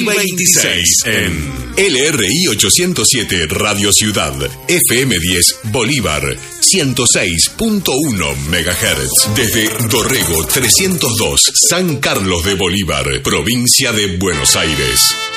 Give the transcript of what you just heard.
26 en LRI 807 Radio Ciudad, FM 10 Bolívar, 106.1 MHz. Desde Dorrego 302, San Carlos de Bolívar, provincia de Buenos Aires.